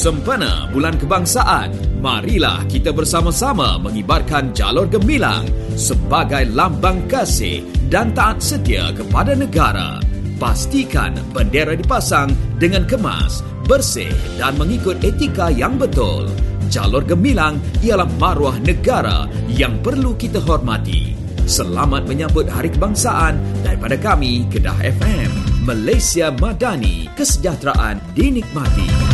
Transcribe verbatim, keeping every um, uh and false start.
Sempena Bulan Kebangsaan, marilah kita bersama-sama mengibarkan jalur gemilang sebagai lambang kasih dan taat setia kepada negara. Pastikan bendera dipasang dengan kemas, bersih dan mengikut etika yang betul. Jalur gemilang ialah maruah negara yang perlu kita hormati. Selamat menyambut Hari Kebangsaan daripada kami, Kedah F M. Malaysia Madani, kesejahteraan dinikmati.